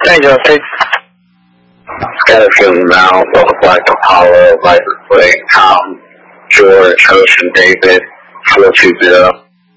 Hey, Justin. Got a feeling now, like Apollo, like Blake, Tom, George, Ocean, David, 420.